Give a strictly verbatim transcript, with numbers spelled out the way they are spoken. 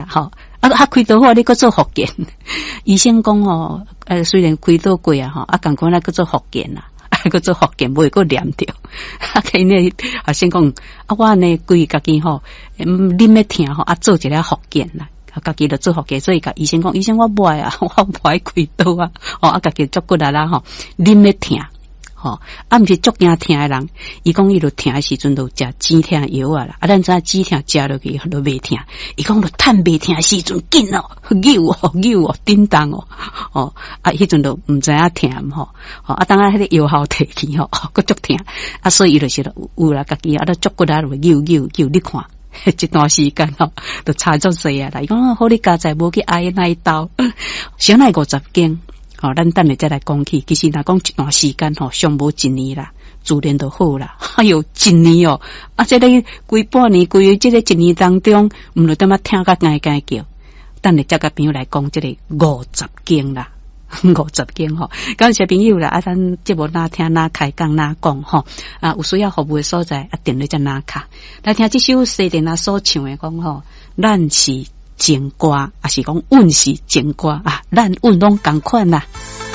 吼。啊，啊开刀后你搁做复健，医生讲吼，呃，虽然开刀过啊吼，啊，赶快来搁做复健啦。个做福建袂个黏着，啊！佢呢学生讲啊，我呢规家己吼，嗯，啉咩疼吼，啊，做一个福建啦，啊，家己就做福建，所以甲医生讲，医生我不爱啊，我不爱开刀啊，哦，啊，家己做骨力啦吼，啉咩疼，吼，啊，毋是足惊疼诶人，伊讲伊就疼诶时阵就食止疼药啊啦，啊，咱知止疼食落去就袂疼，伊讲就趁袂疼诶时阵紧哦，扭哦扭哦，叮当哦，哦，啊，迄阵就毋知影疼吼，哦，啊，当然迄个药效摕去吼，佫足疼，啊，所以伊就是有啦，家己啊，都足骨力就扭扭扭，你看。一段时间吼，就差足济啊啦！伊讲好，你家在无去挨那一刀，先来五十斤，吼，咱等下再来讲起。其实若讲一段时间吼，上无一年啦，自然就好啦。哎呦，一年哦，啊，这个规半年，规这个一年当中，毋就点啊听甲哀哀叫。等下再甲朋友来讲，这个五十斤啦。五十斤吼，感谢朋友啦！啊，咱节目哪听哪开讲哪讲吼，啊，有需要服务的所在，啊，电话再哪卡来听这首西电啊所唱的讲吼，咱是情歌，啊是讲阮是情歌啊，咱阮拢同款啦。